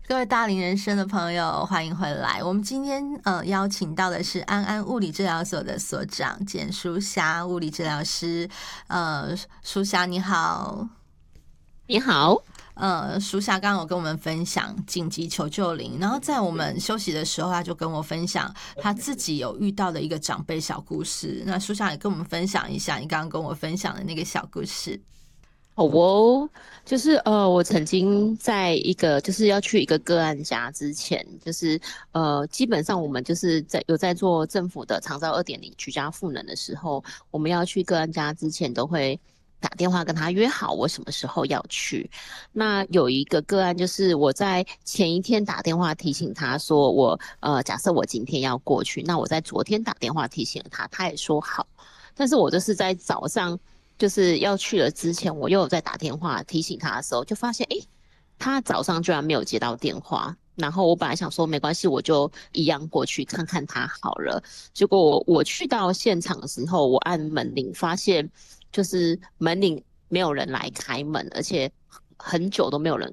各位大龄人生的朋友，欢迎回来。我们今天邀请到的是安安物理治疗所的所长简淑霞物理治疗师。淑霞你好。 你好。 淑霞刚刚有跟我们分享紧急求救铃，然后在我们休息的时候，他就跟我分享他自己有遇到的一个长辈小故事。那淑霞也跟我们分享一下你刚刚跟我分享的那个小故事。 好哦，就是我曾经在一个就是要去一个个案家之前，就是基本上我们就是在做政府的长照2.0居家赋能的时候，我们要去个案家之前都会打电话跟他约好我什么时候要去。那有一个个案就是我在前一天打电话提醒他说假设我今天要过去，那我在昨天打电话提醒了他，他也说好。但是我就是在早上就是要去了之前，我又有在打电话提醒他的时候，就发现他早上居然没有接到电话。然后我本来想说没关系，我就一样过去看看他好了。结果我去到现场的时候，我按门铃，发现就是门铃没有人来开门，而且很久都没有人